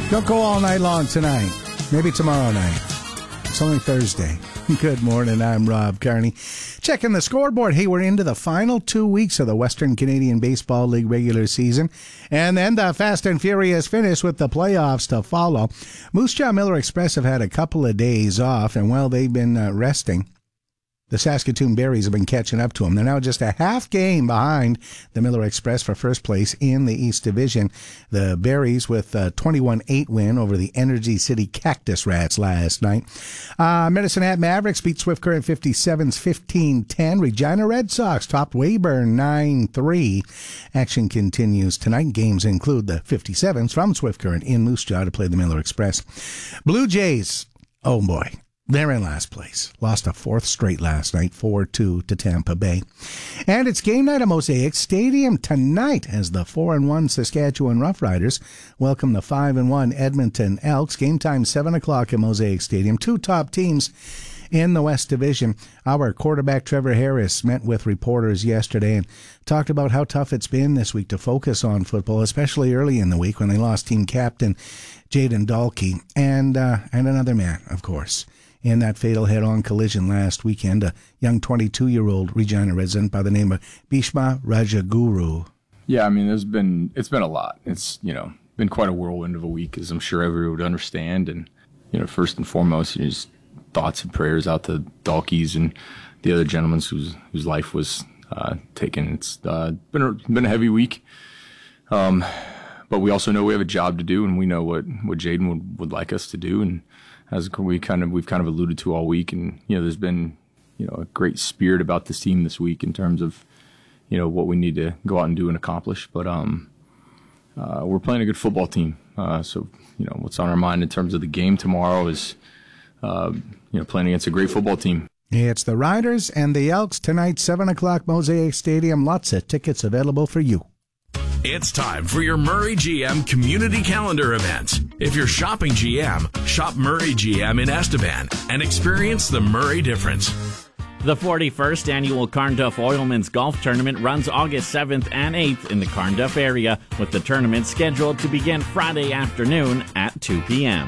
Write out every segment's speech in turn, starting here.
Don't go all night long tonight. Maybe tomorrow night. It's only Thursday. Good morning, I'm Rob Carney. Checking the scoreboard. Hey, we're into the final 2 weeks of the Western Canadian Baseball League regular season. And then the fast and furious finish with the playoffs to follow. Moose Jaw Miller Express have had a couple of days off, and while they've been resting, the Saskatoon Berries have been catching up to them. They're now just a half game behind the Miller Express for first place in the East Division. The Berries with a 21-8 win over the Energy City Cactus Rats last night. Medicine Hat Mavericks beat Swift Current 57s 15-10. Regina Red Sox topped Weyburn 9-3. Action continues tonight. Games include the 57s from Swift Current in Moose Jaw to play the Miller Express. Blue Jays, oh boy. They're in last place. Lost a fourth straight last night, 4-2 to Tampa Bay. And it's game night at Mosaic Stadium tonight as the 4-1 Saskatchewan Roughriders welcome the 5-1 Edmonton Elks. Game time 7 o'clock at Mosaic Stadium. Two top teams in the West Division. Our quarterback Trevor Harris met with reporters yesterday and talked about how tough it's been this week to focus on football, especially early in the week when they lost team captain Jaden Dahlke and another man, of course, in that fatal head-on collision last weekend, a young 22-year-old Regina resident by the name of Bhishma Rajaguru. Yeah, I mean, it's been a lot. It's, been quite a whirlwind of a week, as I'm sure everyone would understand. And, first and foremost, just thoughts and prayers out to Dahlke's and the other gentlemen whose life was taken. It's been a heavy week. But we also know we have a job to do, and we know what Jaden would like us to do. And as we've kind of alluded to all week, and there's been a great spirit about this team this week in terms of what we need to go out and do and accomplish. But we're playing a good football team, so what's on our mind in terms of the game tomorrow is playing against a great football team. It's the Riders and the Elks tonight, 7 o'clock, Mosaic Stadium. Lots of tickets available for you. It's time for your Murray GM community calendar events. If you're shopping GM, shop Murray GM in Estevan and experience the Murray difference. The 41st annual Carnduff Oilman's Golf Tournament runs August 7th and 8th in the Carnduff area, with the tournament scheduled to begin Friday afternoon at 2 p.m.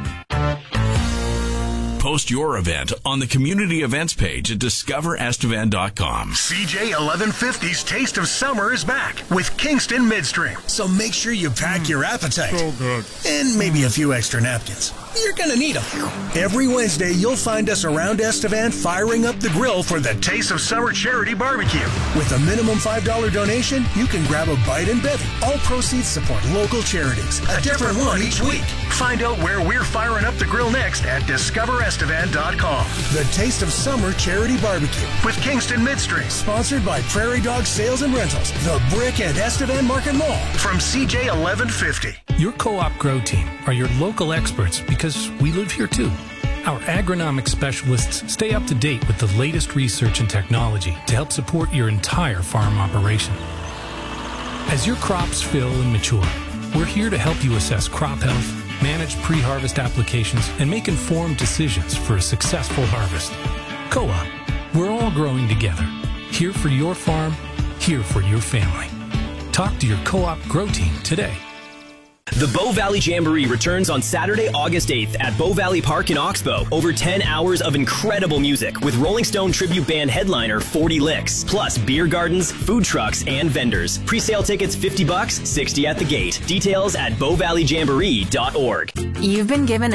Post your event on the community events page at discoverestevan.com. CJ 1150's Taste of Summer is back with Kingston Midstream. So make sure you pack your appetite. So good. And maybe a few extra napkins. You're going to need them. Every Wednesday, you'll find us around Estevan firing up the grill for the Taste of Summer Charity Barbecue. With a minimum $5 donation, you can grab a bite and bevy. All proceeds support local charities. A different one each week. Find out where we're firing up the grill next at discoverestevan.com. The Taste of Summer Charity Barbecue with Kingston Midstream. Sponsored by Prairie Dog Sales and Rentals, The Brick and Estevan Market Mall. From CJ 1150. Your Co-op Grow team are your local experts because we live here too. Our agronomic specialists stay up to date with the latest research and technology to help support your entire farm operation. As your crops fill and mature, we're here to help you assess crop health, manage pre-harvest applications, and make informed decisions for a successful harvest. Co-op, we're all growing together. Here for your farm, here for your family. Talk to your Co-op Grow team today. The Bow Valley Jamboree returns on Saturday, August 8th at Bow Valley Park in Oxbow. Over 10 hours of incredible music with Rolling Stone tribute band headliner 40 Licks, plus beer gardens, food trucks, and vendors. Pre-sale tickets $50, $60 at the gate. Details at bowvalleyjamboree.org. You've been given